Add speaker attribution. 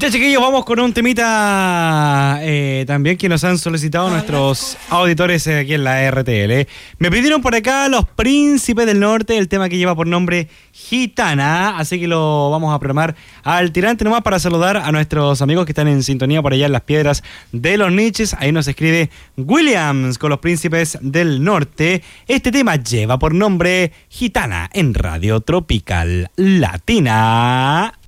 Speaker 1: Ya, chiquillos, vamos con un temita también que nos han solicitado nuestros auditores aquí en la RTL. Me pidieron por acá Los Príncipes del Norte, el tema que lleva por nombre Gitana, así que lo vamos a programar al tirante nomás para saludar a nuestros amigos que están en sintonía por allá en las piedras de los niches. Ahí nos escribe Williams con Los Príncipes del Norte. Este tema lleva por nombre Gitana en Radio Tropical Latina.